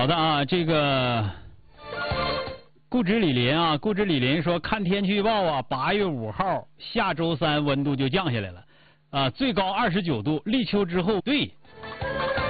好的啊，这个固执李林啊，固执李林说看天气预报啊，8月5号下周3温度就降下来了，最高29度，立秋之后对。